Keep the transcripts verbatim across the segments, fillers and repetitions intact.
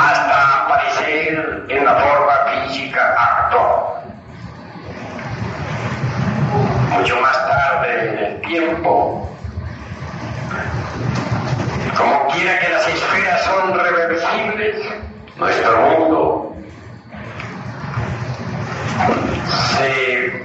hasta aparecer en la forma física actual. Mucho más tarde en el tiempo, como quiera que las esferas son reversibles, nuestro mundo se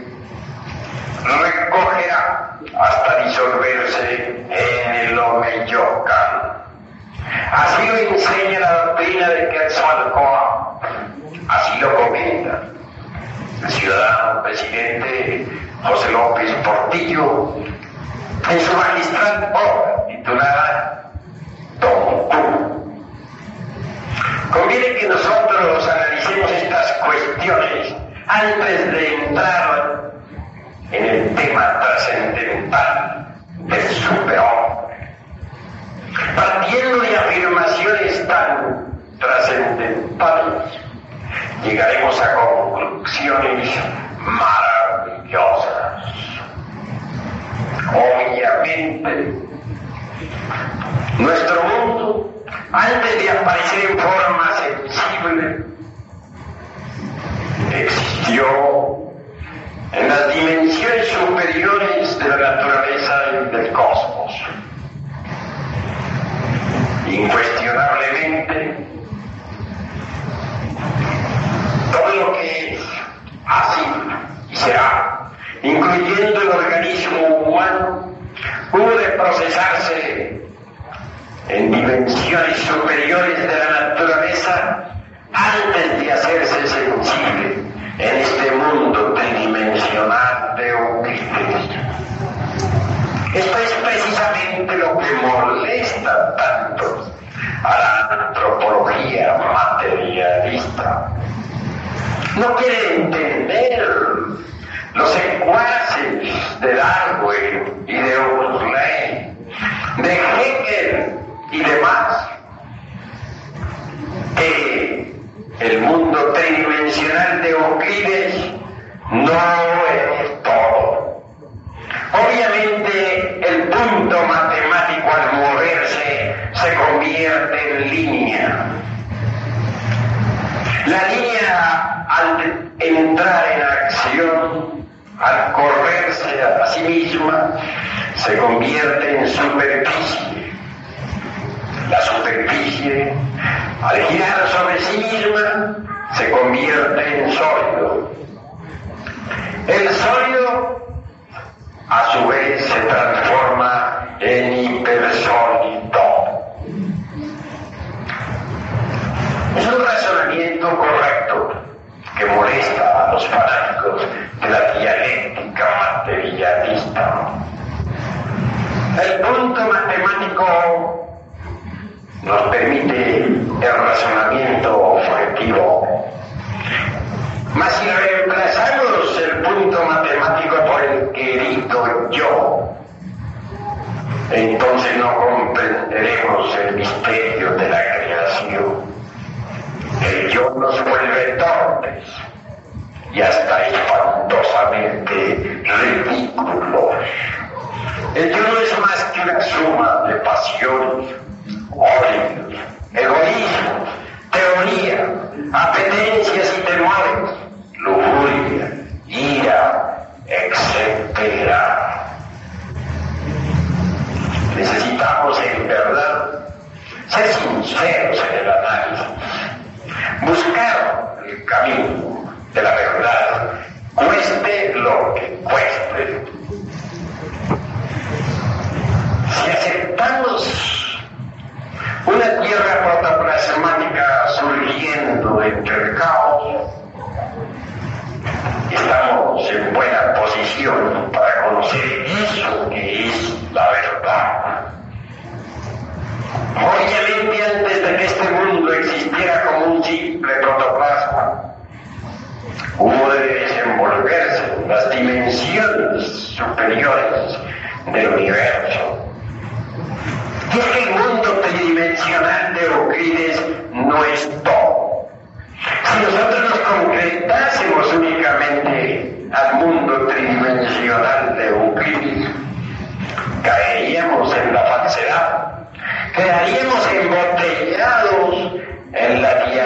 recogerá hasta disolverse en el Omeyocan. Así lo enseña la doctrina de Quetzalcóatl, así lo comenta el ciudadano presidente José López Portillo en su magistral obra titulada Tontu. Conviene que nosotros analicemos estas cuestiones antes de entrar en el tema trascendental del superhombre. Partiendo de afirmaciones tan trascendentales, llegaremos a conclusiones maravillosas. Obviamente, nuestro mundo, antes de aparecer en forma sensible, existió en las dimensiones superiores de la naturaleza y del cosmos. Incuestionablemente, todo lo que es, así y será, incluyendo el organismo humano, hubo de procesarse en dimensiones superiores de la naturaleza antes de hacerse sensible en este mundo tridimensional de Euclides. Esto es precisamente lo que molesta tanto a la antropología materialista. No quiere entender los secuaces de Darwin y de Huxley, de Hegel y demás, que el mundo tridimensional de Euclides no es todo. Obviamente el punto matemático al moverse se convierte en línea. La línea al entrar en acción, al correrse a sí misma, se convierte en superficie. La superficie, al girar sobre sí misma, se convierte en sólido. El sólido, a su vez, se transforma en hipersólido. Es un razonamiento correcto que molesta a los fanáticos de la dialéctica materialista. El punto matemático nos permite el razonamiento objetivo. Mas si reemplazamos el punto matemático por el querido yo, entonces no comprenderemos el misterio de la creación. El yo nos vuelve torpes y hasta espantosamente ridículos. El yo no es más que una suma de pasiones, odios, egoísmos, teoría, apetencias y temores, lujuria, ira, etcétera. Necesitamos en verdad ser sinceros en el análisis, buscar el camino de la verdad, cueste lo que cueste. Si aceptamos una tierra protoplasmática surgiendo entre el caos, estamos en buena posición para conocer eso que es la verdad. Obviamente, antes de que este mundo existiera como un simple protoplasma, hubo de desenvolverse en las dimensiones superiores del universo. Y es que el mundo tridimensional de Euclides no es todo. Si nosotros nos concretásemos únicamente al mundo tridimensional de Euclides, caeríamos en la falsedad, quedaríamos embotellados en la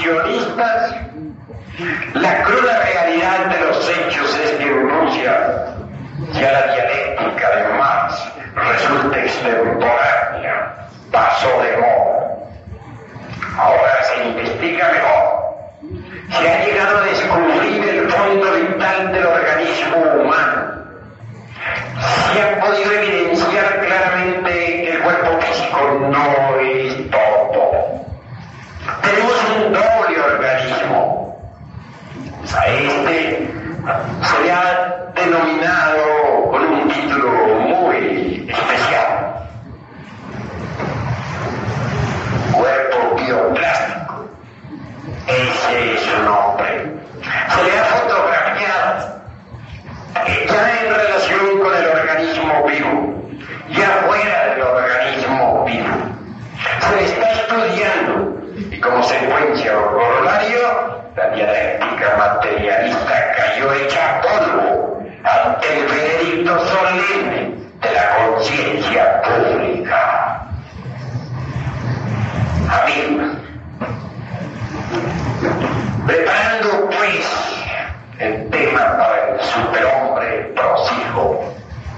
negacionistas, la cruda realidad de los hechos es que en Rusia ya la dialéctica de Marx resulta extemporánea, pasó de moda. Ahora se investiga mejor. Se ha llegado a descubrir el fondo vital del organismo humano. Se ha podido evidenciar claramente que el cuerpo físico no es todo. Tenemos un doble organismo. A este se le ha denominado con un título muy especial: cuerpo bioplástico. Ese es su nombre. Se le ha fotografiado ya en relación con el organismo vivo, ya fuera del organismo vivo. Se le está estudiando y como secuencia o corolario, la dialéctica materialista cayó hecha polvo ante el veredicto solemne de la conciencia pública. Amigos, preparando pues el tema para el superhombre prosijo,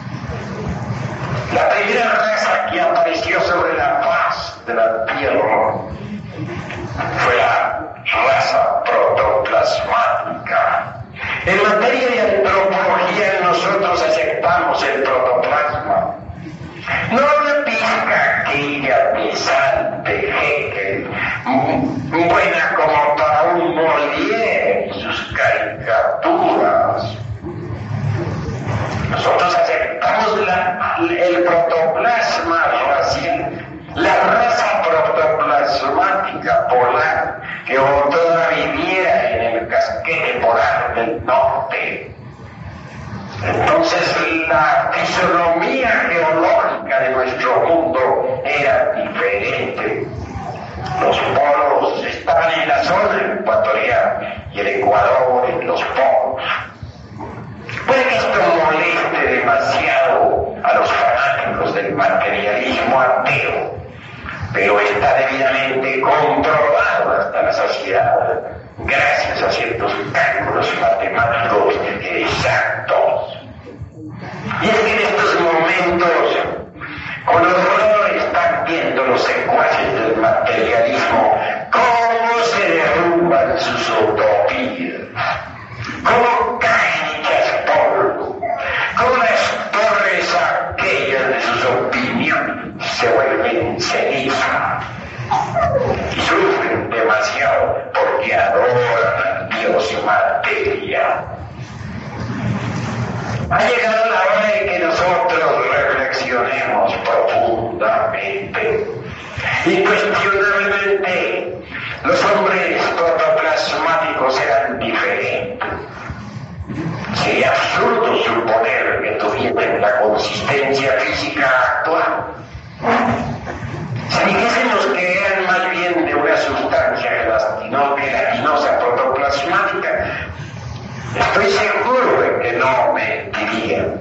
la primera raza que apareció sobre la faz de la tierra fue la raza protoplasmática. En materia de antropología nosotros aceptamos el protoplasma. No una pizca aquella pesante Hegel, buena como para un Molière y sus caricaturas. Nosotros aceptamos la, el protoplasma racial, la raza protoplasmática polar que como toda viviera en el casquete polar del norte. Entonces la fisonomía geológica de nuestro mundo era diferente. Los polos estaban en la zona ecuatorial y el Ecuador en los polos. Puede que esto moleste demasiado a los fanáticos del materialismo ateo, pero está debidamente comprobado hasta la saciedad gracias a ciertos cálculos matemáticos exactos. Y es que en estos momentos, con horror están viendo los secuaces del materialismo cómo se derrumban sus utopías, cómo caen hechas polvo, cómo las torres aquellas de sus opiniones se vuelven ceniza y sufren demasiado porque adoran al Dios materia. Ha llegado la hora de que nosotros reflexionemos profundamente. Incuestionablemente, los hombres protoplasmáticos eran diferentes. Sería absurdo suponer que tuviesen la consistencia física actual. Si dijésemos que eran más bien de una sustancia gelatino, gelatinosa protoplasmática, estoy seguro de que no mentirían.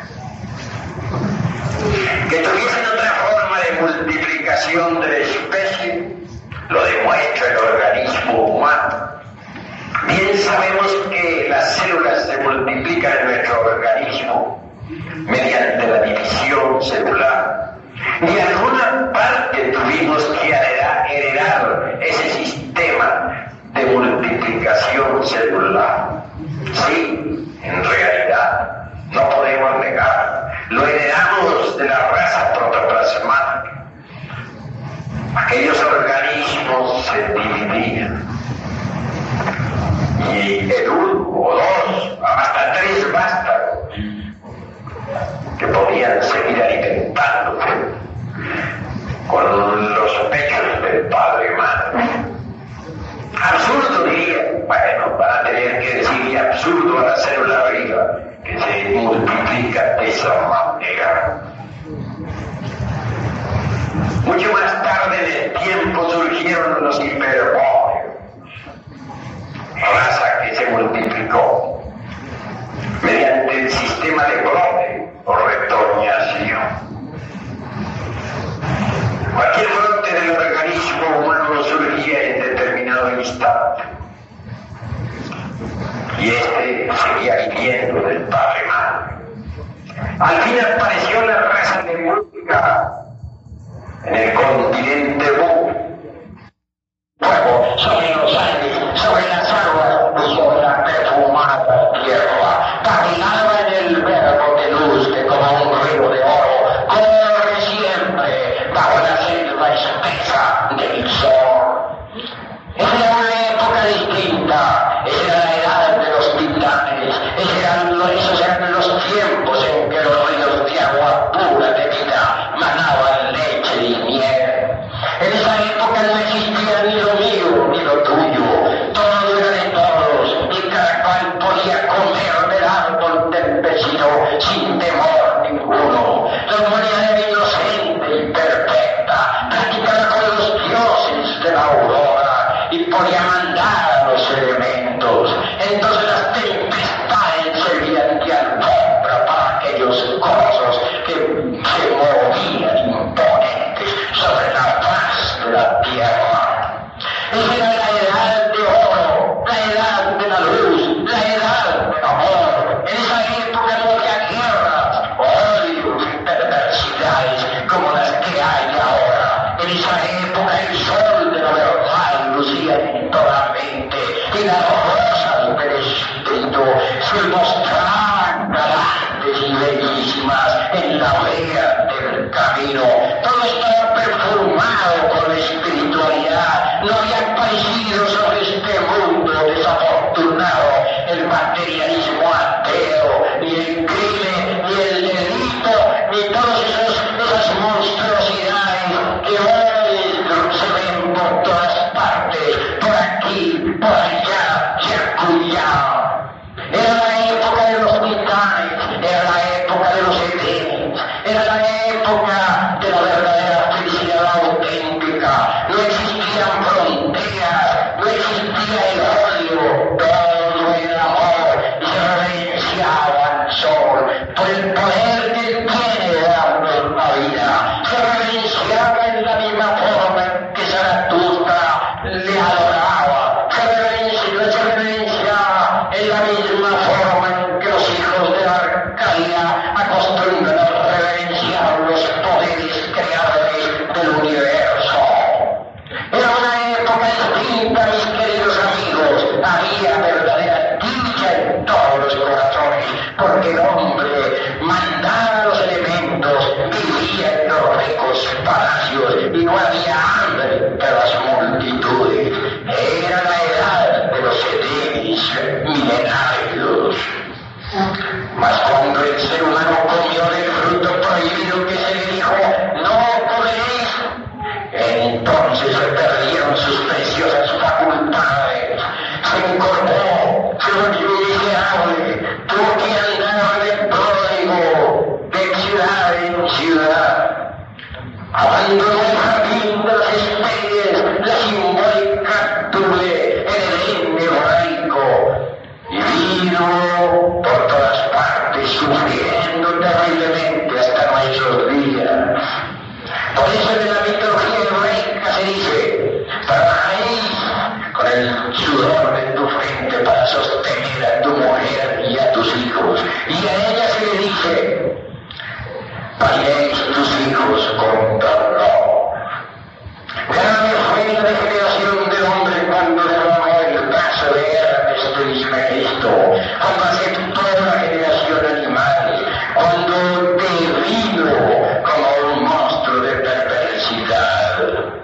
Que tuviesen otra forma de multiplicación de la especie, lo demuestra el organismo humano. Bien sabemos que las células se multiplican en nuestro organismo mediante la división celular. De alguna parte tuvimos que heredar, heredar ese sistema de multiplicación celular. Sí, en realidad, no podemos negar, lo heredamos de la raza protoplasmática. Aquellos organismos se dividían. Y el uno o dos, hasta tres vástagos, que podían seguir alimentándose con los pechos del padre y madre. Absurdo diría, bueno, van a tener que decir absurdo a la célula viva que se multiplica de esa manera. Mucho más tarde en el tiempo surgieron los hiperbóreos, raza que se multiplicó mediante el sistema de brote o retoñación. Cualquier brote del organismo humano surgía en determinado instante. y este seguía viviendo del padre mal. Al fin apareció la raza de música en el continente Bu. Fuego sobre los aires, sobre las aguas y sobre la perfumada tierra. Caminaba en el verbo de luz que como un río de oro corre siempre bajo la selva espesa del sol. Era una época distinta, era la edad de los titanes, eran los, esos eran los tiempos en que los ríos de agua pura de vida manaban leche y miel. En esa época no existía ni lo mío ni lo tuyo, todo era de todos y cada cual podía comer del árbol del vecino sin temor ninguno. La humanidad era inocente y perfecta, practicaba con los dioses de la aurora y podía mandar a los elementos. Entonces las tempestades servían de alfombra para aquellos cosos que se movían imponentes sobre la faz de la tierra. Esa era la edad de oro, la edad de la luz, la edad del amor. En esa época no había guerras, odios y perversidades como las que hay ahora. En esa época el sol de la verdad lucía en toda mente y las rosas del espíritu se mostraban galantes y bellísimas en la orilla del camino. Todo estaba perfumado con la espiritualidad. No había aparecido sobre este mundo desafortunado el materialismo ateo, ni el crimen, ni el delito, ni todas esas, esas monstruosidades que hoy se ven por todas partes, por aquí, por allá y acullá. Era la época de los titanes, era la época de los edenes, era la época de la verdadera felicidad auténtica. No existían fronteras, no existía el odio, todo era amor y se reverenciaba al sol por el poder que él tiene de darnos la vida. Se reverenciaba en la misma forma en que Zaratustra le adoraba, se reverenciaba, se reverenciaba en la misma forma en que los hijos de la Arcadia acostumbran a reverenciar los poderes creadores del universo. Era una época distinta, mis queridos amigos. Había verdadera dicha en todos los corazones, porque el hombre mandaba a los elementos, vivía en los ricos palacios y no había hambre entre las multitudes. Era la edad de los edenes milenarios. Mas cuando el ser humano comió del fruto prohibido que se le dijo, no comeréis, entonces se perdieron sus preciosas facultades, se encorvó, se volvió miserable, tuvo que andar de pródigo, de ciudad en ciudad. Abandonó el jardín de las especies, la simbólica tule, el Edén hebraico, y vino por todas partes sufriendo terriblemente hasta nuestros días. Por eso en la mitología hebraica se dice, trabajáis con el sudor de tu frente para sostener a tu mujer y a tus hijos. Y a ella se le dice, paréis tus hijos con dolor. Grande fue la degeneración del hombre cuando derramó el brazo de Hermes Trismegisto, cuando aceptó la generación animal, cuando devino como un monstruo de perversidad.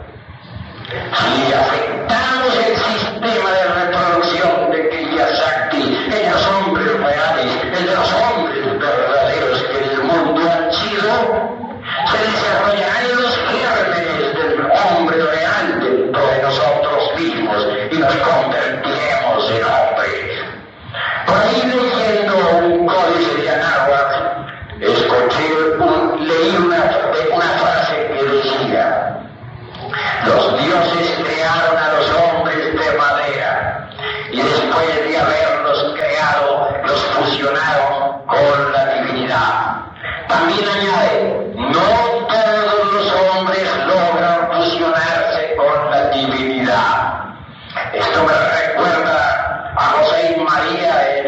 Si aceptamos el sistema de reproducción de Kiyosaki en los hombres reales, el de los hombres verdaderos que en el mundo han sido, se desarrollarán los gérmenes del hombre real dentro de nosotros mismos y nos convertiremos en hombres. Por ahí leyendo un códice de Anáhuac, escuché, un, leí una, una frase que decía, los dioses crearon a los hombres de madera y después de haberlos creado, los fusionaron con la divinidad. También añade, no todos los hombres logran fusionarse con la divinidad. Esto me recuerda a José y María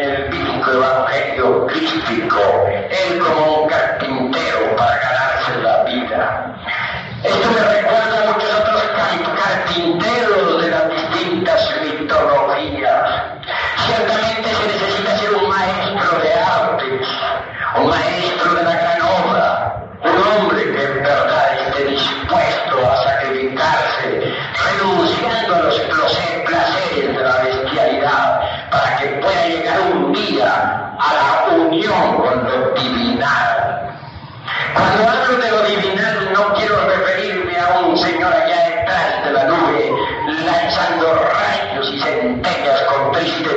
artístico, él como un carpintero para ganarse la vida. Esto me recuerda a muchos otros carpinteros de las distintas mitologías. Ciertamente se necesita ser un maestro de artes, un maestro de la gran obra, un hombre que en verdad esté dispuesto a sacrificarse, renunciando a los placeres de la bestialidad, para que pueda llegar un día a la unión con lo divinal. Cuando hablo de lo divinal no quiero referirme a un señor allá detrás de la nube lanzando rayos y centellas con tristes